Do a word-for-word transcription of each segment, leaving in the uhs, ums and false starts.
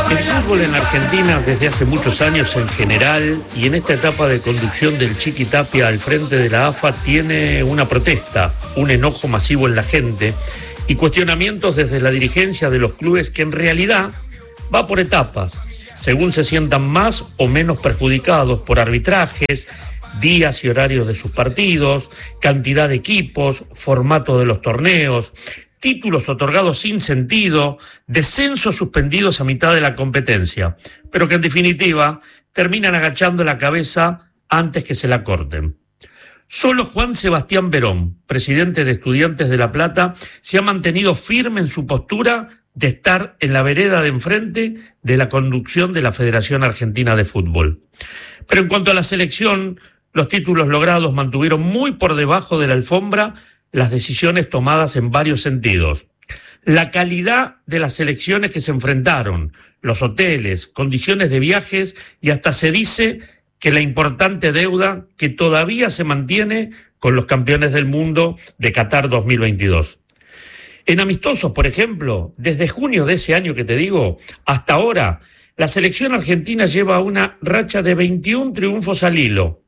El fútbol en Argentina desde hace muchos años en general y en esta etapa de conducción del Chiqui Tapia al frente de la A F A tiene una protesta, un enojo masivo en la gente y cuestionamientos desde la dirigencia de los clubes que en realidad va por etapas, según se sientan más o menos perjudicados por arbitrajes, días y horarios de sus partidos, cantidad de equipos, formato de los torneos, títulos otorgados sin sentido, descensos suspendidos a mitad de la competencia, pero que en definitiva terminan agachando la cabeza antes que se la corten. Solo Juan Sebastián Verón, presidente de Estudiantes de La Plata, se ha mantenido firme en su postura de estar en la vereda de enfrente de la conducción de la Federación Argentina de Fútbol. Pero en cuanto a la selección, los títulos logrados mantuvieron muy por debajo de la alfombra las decisiones tomadas en varios sentidos. La calidad de las selecciones que se enfrentaron, los hoteles, condiciones de viajes y hasta se dice que la importante deuda que todavía se mantiene con los campeones del mundo de Qatar dos mil veintidós. En amistosos, por ejemplo, desde junio de ese año que te digo, hasta ahora, la selección argentina lleva una racha de veintiún triunfos al hilo.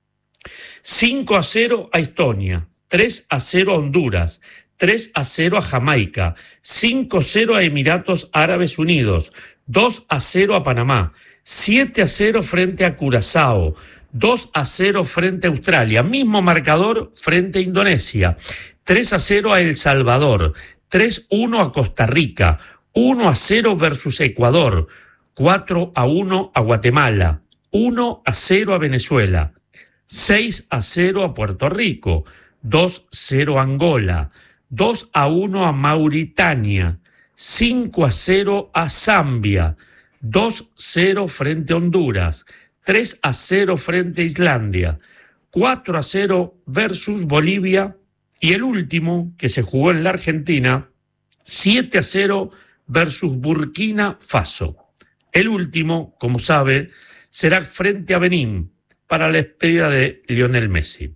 cinco a cero a Estonia, tres a cero a Honduras, tres a cero a Jamaica, cinco a cero a Emiratos Árabes Unidos, dos a cero a Panamá, siete a cero frente a Curazao, dos a cero frente a Australia, mismo marcador frente a Indonesia, tres a cero a El Salvador, tres a uno a Costa Rica, uno a cero versus Ecuador, cuatro a uno a Guatemala, uno a cero a Venezuela, seis a cero a Puerto Rico, dos a cero a Angola, dos a uno a Mauritania, cinco a cero a Zambia, dos a cero frente a Honduras, tres a cero frente a Islandia, cuatro a cero versus Bolivia y el último, que se jugó en la Argentina, siete a cero versus Burkina Faso. El último, como sabe, será frente a Benín para la despedida de Lionel Messi.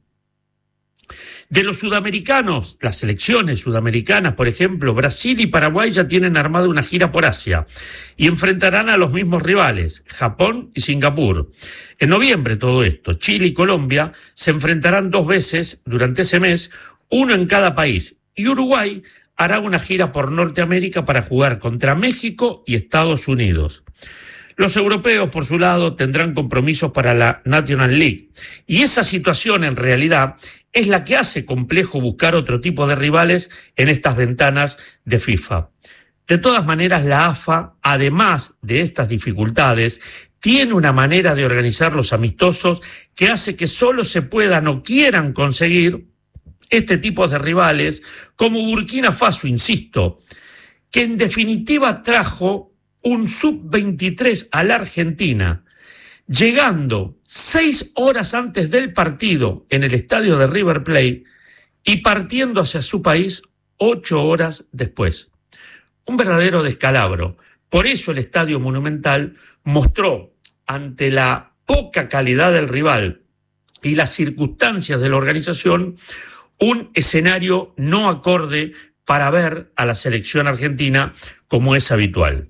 De los sudamericanos, las selecciones sudamericanas, por ejemplo, Brasil y Paraguay ya tienen armada una gira por Asia y enfrentarán a los mismos rivales, Japón y Singapur. En noviembre todo esto, Chile y Colombia se enfrentarán dos veces durante ese mes, uno en cada país, y Uruguay hará una gira por Norteamérica para jugar contra México y Estados Unidos. Los europeos, por su lado, tendrán compromisos para la National League. Y esa situación, en realidad, es la que hace complejo buscar otro tipo de rivales en estas ventanas de FIFA. De todas maneras, la A F A, además de estas dificultades, tiene una manera de organizar los amistosos que hace que solo se puedan o quieran conseguir este tipo de rivales, como Burkina Faso, insisto, que en definitiva trajo un sub veintitrés a la Argentina, llegando seis horas antes del partido en el estadio de River Plate y partiendo hacia su país ocho horas después. Un verdadero descalabro. Por eso el Estadio Monumental mostró, ante la poca calidad del rival y las circunstancias de la organización, un escenario no acorde para ver a la selección argentina como es habitual.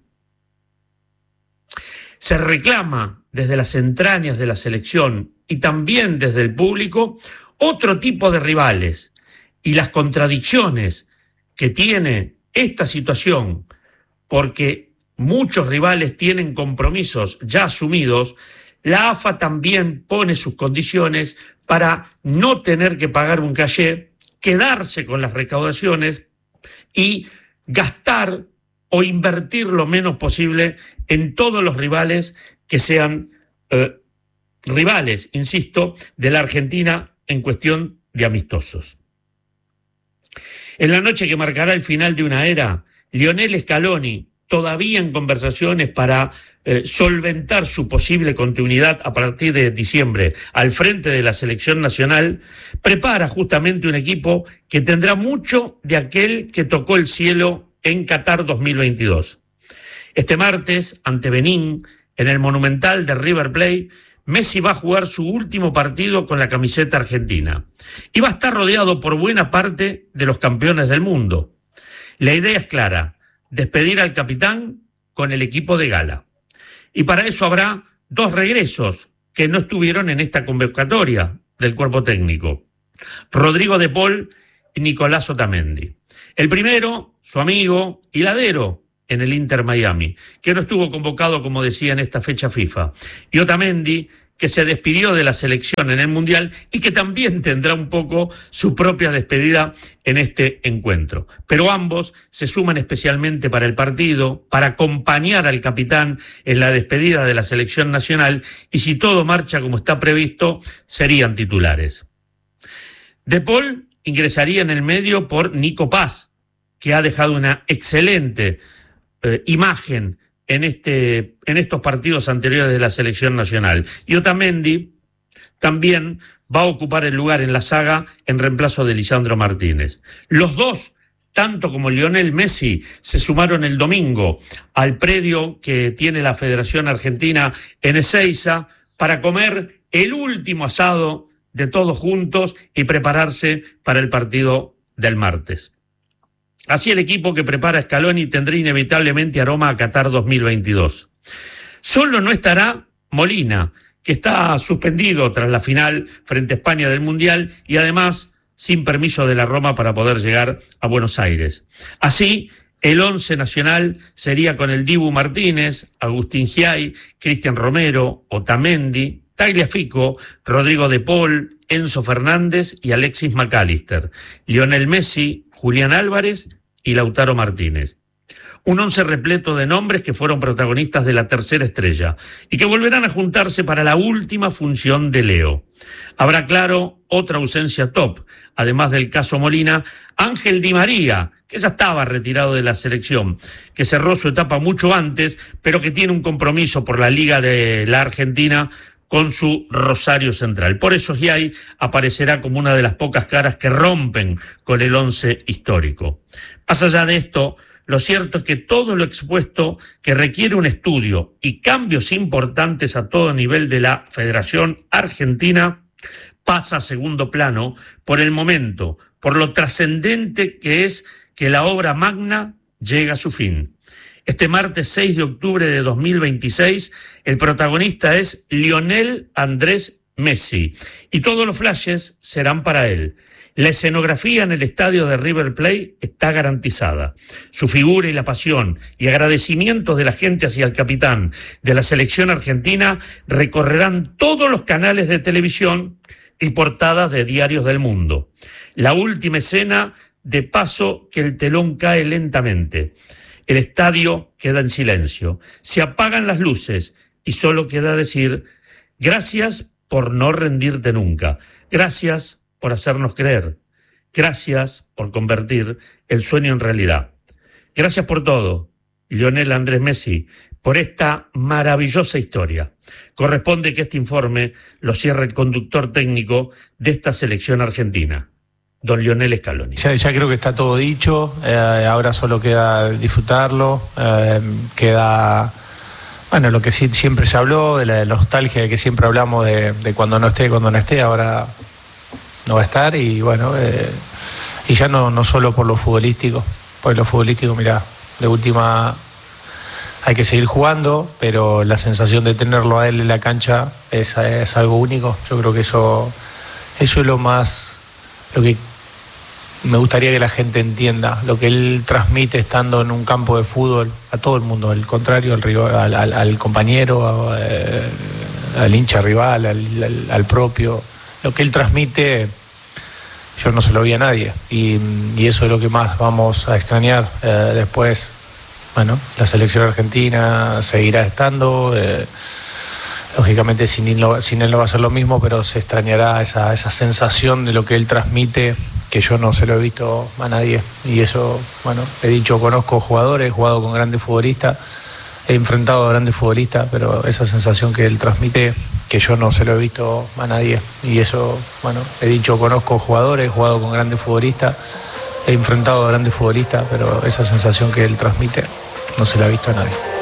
Se reclama desde las entrañas de la selección y también desde el público otro tipo de rivales y las contradicciones que tiene esta situación, porque muchos rivales tienen compromisos ya asumidos. La A F A también pone sus condiciones para no tener que pagar un caché, quedarse con las recaudaciones y gastar o invertir lo menos posible en todos los rivales que sean eh, rivales, insisto, de la Argentina en cuestión de amistosos. En la noche que marcará el final de una era, Lionel Scaloni, todavía en conversaciones para eh, solventar su posible continuidad a partir de diciembre al frente de la selección nacional, prepara justamente un equipo que tendrá mucho de aquel que tocó el cielo en Qatar dos mil veintidós. Este martes, ante Benín, en el Monumental de River Plate, Messi va a jugar su último partido con la camiseta argentina y va a estar rodeado por buena parte de los campeones del mundo. La idea es clara: despedir al capitán con el equipo de gala. Y para eso habrá dos regresos que no estuvieron en esta convocatoria del cuerpo técnico: Rodrigo de Paul y Nicolás Otamendi. El primero, su amigo Hiladero, en el Inter Miami, que no estuvo convocado, como decía, en esta fecha FIFA. Y Otamendi, que se despidió de la selección en el Mundial y que también tendrá un poco su propia despedida en este encuentro. Pero ambos se suman especialmente para el partido, para acompañar al capitán en la despedida de la selección nacional, y si todo marcha como está previsto, serían titulares. De Paul ingresaría en el medio por Nico Paz, que ha dejado una excelente eh, imagen en este en estos partidos anteriores de la selección nacional. Y Otamendi también va a ocupar el lugar en la saga en reemplazo de Lisandro Martínez. Los dos, tanto como Lionel Messi, se sumaron el domingo al predio que tiene la Federación Argentina en Ezeiza para comer el último asado de todos juntos y prepararse para el partido del martes. Así el equipo que prepara Scaloni tendrá inevitablemente aroma a Qatar dos mil veintidós. Solo no estará Molina, que está suspendido tras la final frente a España del Mundial y además sin permiso de la Roma para poder llegar a Buenos Aires. Así, el once nacional sería con el Dibu Martínez, Agustín Giai, Cristian Romero, Otamendi, Tagliafico, Rodrigo de Paul, Enzo Fernández y Alexis McAllister, Lionel Messi, Julián Álvarez y Lautaro Martínez. Un once repleto de nombres que fueron protagonistas de la tercera estrella y que volverán a juntarse para la última función de Leo. Habrá, claro, otra ausencia top, además del caso Molina, Ángel Di María, que ya estaba retirado de la selección, que cerró su etapa mucho antes, pero que tiene un compromiso por la Liga de la Argentina con su Rosario Central. Por eso Giai aparecerá como una de las pocas caras que rompen con el once histórico. Más allá de esto, lo cierto es que todo lo expuesto, que requiere un estudio y cambios importantes a todo nivel de la Federación Argentina, pasa a segundo plano por el momento, por lo trascendente que es que la obra magna llega a su fin. Este martes seis de octubre de dos mil veintiséis, el protagonista es Lionel Andrés Messi y todos los flashes serán para él. La escenografía en el estadio de River Plate está garantizada. Su figura y la pasión y agradecimientos de la gente hacia el capitán de la selección argentina recorrerán todos los canales de televisión y portadas de diarios del mundo. La última escena, de paso que el telón cae lentamente. El estadio queda en silencio. Se apagan las luces y solo queda decir: gracias por no rendirte nunca. Gracias por hacernos creer. Gracias por convertir el sueño en realidad. Gracias por todo, Lionel Andrés Messi, por esta maravillosa historia. Corresponde que este informe lo cierre el conductor técnico de esta selección argentina, don Lionel Scaloni. Ya, ya creo que está todo dicho, eh, ahora solo queda disfrutarlo, eh, queda, bueno, lo que sí siempre se habló, de la nostalgia de que siempre hablamos de, de cuando no esté, cuando no esté, ahora no va a estar y bueno, eh, y ya no, no solo por lo futbolístico, por lo futbolístico, mirá, de última hay que seguir jugando, pero la sensación de tenerlo a él en la cancha es, es algo único. Yo creo que eso, eso es lo más, lo que me gustaría que la gente entienda, lo que él transmite estando en un campo de fútbol a todo el mundo, al contrario, al, rival, al, al, al compañero, a, a, al hincha rival, al, al, al propio. Lo que él transmite, yo no se lo vi a nadie. Y, y eso es lo que más vamos a extrañar. Eh, después, bueno, la selección argentina seguirá estando. Eh, lógicamente sin él, no, sin él no va a ser lo mismo, pero se extrañará esa, esa sensación de lo que él transmite, que yo no se lo he visto a nadie. Y eso, bueno, he dicho, conozco jugadores, he jugado con grandes futbolistas, he enfrentado a grandes futbolistas, pero esa sensación que él transmite, que yo no se lo he visto a nadie. Y eso, bueno, he dicho, conozco jugadores, he jugado con grandes futbolistas, he enfrentado a grandes futbolistas, pero esa sensación que él transmite no se la ha visto a nadie.